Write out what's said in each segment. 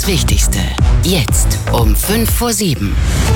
Wichtigste. Jetzt um 6:55.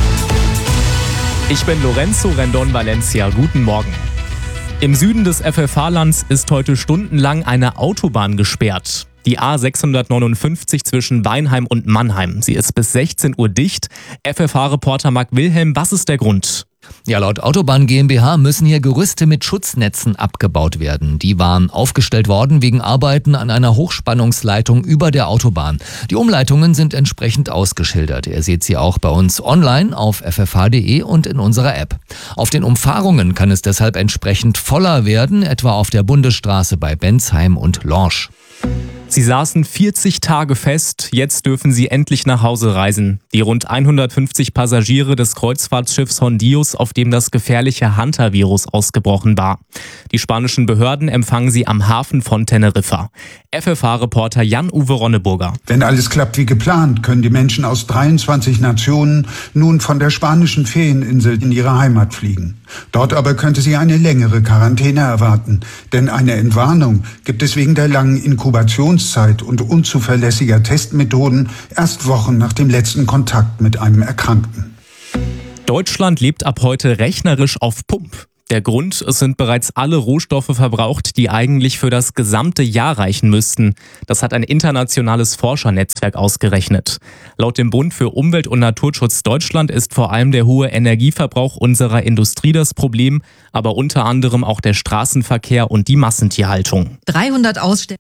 Ich bin Lorenzo Rendon Valencia. Guten Morgen. Im Süden des FFH-Lands ist heute stundenlang eine Autobahn gesperrt. Die A659 zwischen Weinheim und Mannheim. Sie ist bis 16 Uhr dicht. FFH-Reporter Marc Wilhelm, was ist der Grund? Ja, laut Autobahn GmbH müssen hier Gerüste mit Schutznetzen abgebaut werden. Die waren aufgestellt worden wegen Arbeiten an einer Hochspannungsleitung über der Autobahn. Die Umleitungen sind entsprechend ausgeschildert. Ihr seht sie auch bei uns online auf ffh.de und in unserer App. Auf den Umfahrungen kann es deshalb entsprechend voller werden, etwa auf der Bundesstraße bei Bensheim und Lorsch. Sie saßen 40 Tage fest, jetzt dürfen sie endlich nach Hause reisen. Die rund 150 Passagiere des Kreuzfahrtschiffs Hondius, auf dem das gefährliche Hunter-Virus ausgebrochen war. Die spanischen Behörden empfangen sie am Hafen von Teneriffa. FFH-Reporter Jan-Uwe Ronneburger. Wenn alles klappt wie geplant, können die Menschen aus 23 Nationen nun von der spanischen Ferieninsel in ihre Heimat fliegen. Dort aber könnte sie eine längere Quarantäne erwarten, denn eine Entwarnung gibt es wegen der langen Inkubationszeit und unzuverlässiger Testmethoden erst Wochen nach dem letzten Kontakt mit einem Erkrankten. Deutschland lebt ab heute rechnerisch auf Pump. Der Grund, es sind bereits alle Rohstoffe verbraucht, die eigentlich für das gesamte Jahr reichen müssten. Das hat ein internationales Forschernetzwerk ausgerechnet. Laut dem Bund für Umwelt und Naturschutz Deutschland ist vor allem der hohe Energieverbrauch unserer Industrie das Problem, aber unter anderem auch der Straßenverkehr und die Massentierhaltung. 300 Ausstellungen.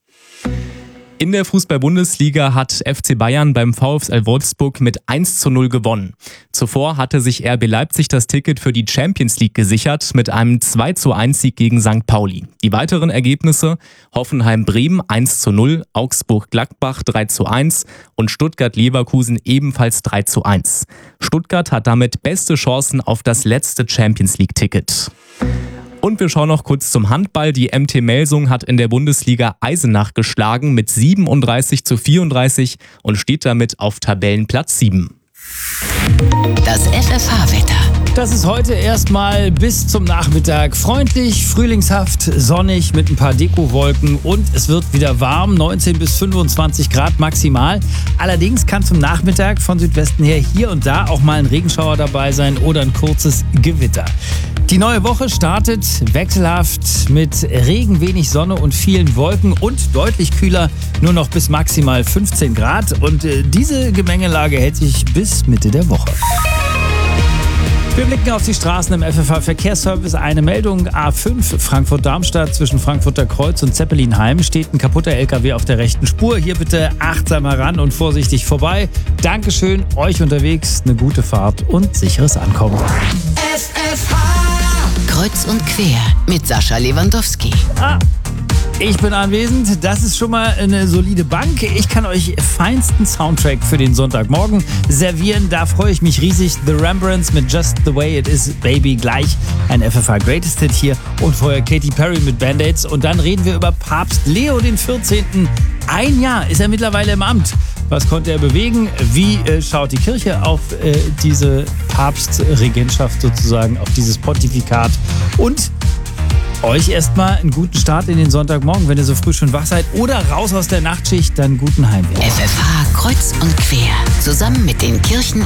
In der Fußball-Bundesliga hat FC Bayern beim VfL Wolfsburg mit 1:0 gewonnen. Zuvor hatte sich RB Leipzig das Ticket für die Champions League gesichert mit einem 2:1-Sieg gegen St. Pauli. Die weiteren Ergebnisse: Hoffenheim-Bremen 1:0, Augsburg-Gladbach 3:1 und Stuttgart-Leverkusen ebenfalls 3:1. Stuttgart hat damit beste Chancen auf das letzte Champions League-Ticket. Und wir schauen noch kurz zum Handball. Die MT Melsung hat in der Bundesliga Eisenach geschlagen mit 37:34 und steht damit auf Tabellenplatz 7. Das FFH-Wetter. Das ist heute erstmal bis zum Nachmittag freundlich, frühlingshaft, sonnig mit ein paar Dekowolken und es wird wieder warm, 19 bis 25 Grad maximal. Allerdings kann zum Nachmittag von Südwesten her hier und da auch mal ein Regenschauer dabei sein oder ein kurzes Gewitter. Die neue Woche startet wechselhaft mit Regen, wenig Sonne und vielen Wolken und deutlich kühler, nur noch bis maximal 15 Grad. Und diese Gemengelage hält sich bis Mitte der Woche. Wir blicken auf die Straßen im FFH-Verkehrsservice. Eine Meldung: A5 Frankfurt-Darmstadt zwischen Frankfurter Kreuz und Zeppelinheim steht ein kaputter LKW auf der rechten Spur. Hier bitte achtsam heran und vorsichtig vorbei. Dankeschön, euch unterwegs eine gute Fahrt und sicheres Ankommen. Kreuz und quer mit Sascha Lewandowski. Ich bin anwesend, das ist schon mal eine solide Bank. Ich kann euch feinsten Soundtrack für den Sonntagmorgen servieren. Da freue ich mich riesig. The Rembrandts mit Just the Way It Is Baby gleich. Ein FFH Greatest Hit hier. Und vorher Katy Perry mit Band-Aids. Und dann reden wir über Papst Leo XIV. Ein Jahr ist er mittlerweile im Amt. Was konnte er bewegen? Wie schaut die Kirche auf diese Papstregentschaft sozusagen, auf dieses Pontifikat? Und euch erstmal einen guten Start in den Sonntagmorgen, wenn ihr so früh schon wach seid oder raus aus der Nachtschicht, dann guten Heimweg. FFH Kreuz und quer. Zusammen mit den Kirchen